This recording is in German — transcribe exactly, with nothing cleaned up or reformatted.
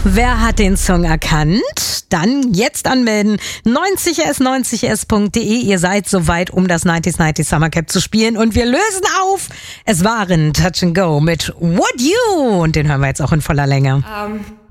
Wer hat den Song erkannt? Dann jetzt anmelden. neunzig s neunzig s punkt de. Ihr seid soweit, um das neunzig neunzig Summer Cap zu spielen. Und wir lösen auf. Es waren Touch and Go mit Would You. Und den hören wir jetzt auch in voller Länge. Um.